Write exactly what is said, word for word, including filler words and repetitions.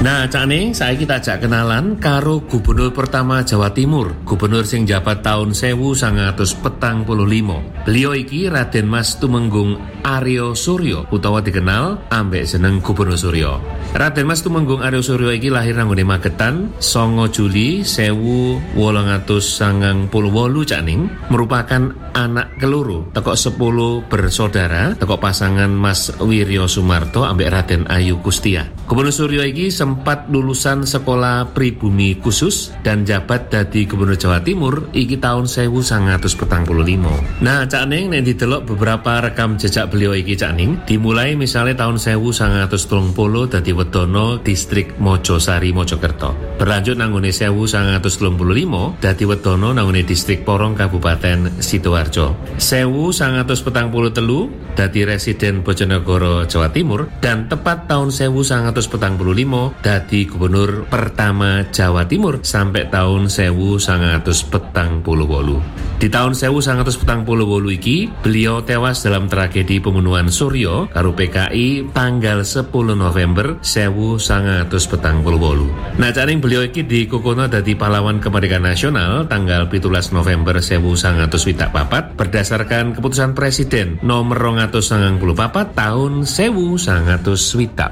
Nah, Cak Ning, saya kita ajak kenalan karo Gubernur pertama Jawa Timur, Gubernur sing jabat tahun sewu sangang atus petang puluh limo. Beliau iki Raden Mas Tumenggung Aryo Suryo, utawa dikenal ambek jeneng Gubernur Suryo. Raden Mas Tumenggung Aryo Suryo iki lahir nang nggone Magetan, songo Juli sewu wolung atus sangang puluh wolu, Cak Ning, merupakan anak keloro teko sepuluh bersaudara teko pasangan Mas Wiryo Sumarto ambek Raden Ayu Kustia. Gubernur Suryo iki sempat lulusan sekolah pribumi khusus dan jabat dadi Gubernur Jawa Timur iki tahun sewu sangang atus petang puluh limo. Nah, Cak Ning, nek didelok beberapa rekam jejak beliau iki, Cak Ning, dimulai misalnya tahun sewu sangang atus telung puluh dadi Wedono distrik Mojosari Mojokerto. Berlanjut nanggone sewu sangang atus telung puluh limo dadi Wedono nanggone distrik Porong Kabupaten Sidoarjo. sewu sangang atus petang puluh telu dadi Residen Bojonegoro Jawa Timur, dan tepat tahun sewu sangang atus petang puluh limo dadi Gubernur pertama Jawa Timur sampai tahun sewu sangang atus petang puluh wolu. Di tahun sewu sangang atus petang puluh wolu iki beliau tewas dalam tragedi pembunuhan Suryo karo P K I tanggal sepuluh November sewu sangang atus petang puluh wolu. Nah, Cak Ning, beliau iki dikukuhna dadi pahlawan kemerdekaan nasional tanggal pitulas November sewu sangang atus swidak papat berdasarkan keputusan Presiden nomor rong atus sangang puluh papat tahun sewu sangang atus swidak